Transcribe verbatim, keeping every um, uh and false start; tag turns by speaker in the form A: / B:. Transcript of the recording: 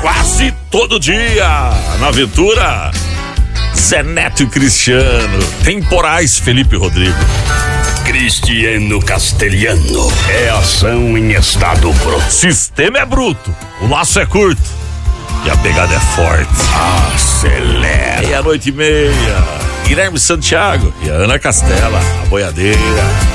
A: quase todo dia. Na aventura, Zé Neto e Cristiano. Temporais, Felipe Rodrigo.
B: Cristiano Castelhano. É ação em estado bruto.
A: Sistema é bruto, o laço é curto e a pegada é forte.
B: Acelera.
A: Meia-noite e meia. Guilherme Santiago e a Ana Castela, a boiadeira.